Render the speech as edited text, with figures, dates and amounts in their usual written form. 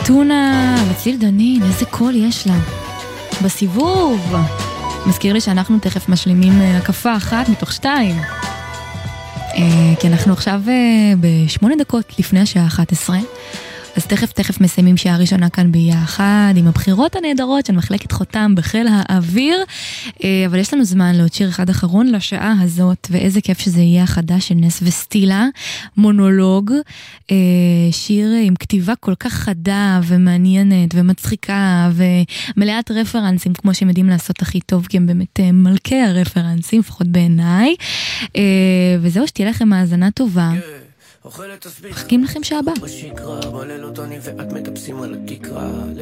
טונה וציל דנין, איזה קול יש לה בסיבוב. מזכיר לי שאנחנו תכף משלימים הקפה אחת מתוך 2, כי אנחנו עכשיו ב8 דקות לפני השעה 11, אז תכף מסיימים שעה ראשונה כאן ביחד עם הבחירות הנהדרות של מחלקת חותם בחיל האוויר, אבל יש לנו זמן לעוד שיר אחד אחרון לשעה הזאת, ואיזה כיף שזה יהיה החדש של נס וסטילה, מונולוג, שיר עם כתיבה כל כך חדה ומעניינת ומצחיקה ומלאת רפרנסים, כמו שהם יודעים לעשות הכי טוב, כי הם באמת מלכי הרפרנסים, לפחות בעיניי, וזהו, שתהיה לכם האזנה טובה. מחכים לכם שעה הבאה.